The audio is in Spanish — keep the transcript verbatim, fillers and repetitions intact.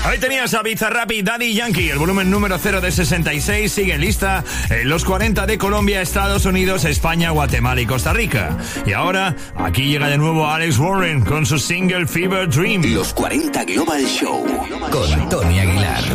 Ahí tenías a Bizarrap y Daddy Yankee. El volumen número cero de sesenta y seis sigue en lista en los cuarenta de Colombia, Estados Unidos, España, Guatemala y Costa Rica. Y ahora, aquí llega de nuevo Alex Warren con su single Fever Dream. Los cuarenta Global Show con Tony Aguilar.